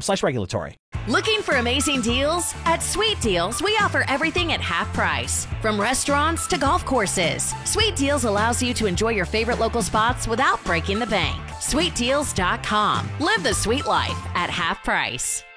SuitDeals.com/regulatory. Looking for amazing deals? At Sweet Deals, we offer everything at half price. From restaurants to golf courses, Sweet Deals allows you to enjoy your favorite local spots without breaking the bank. SweetDeals.com. Live the sweet life at half price.